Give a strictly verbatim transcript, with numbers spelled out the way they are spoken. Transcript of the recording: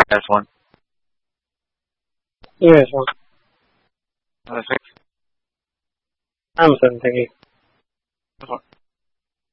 S one. Yes, one. Uh, six. I'm Sam, thank you. That's one.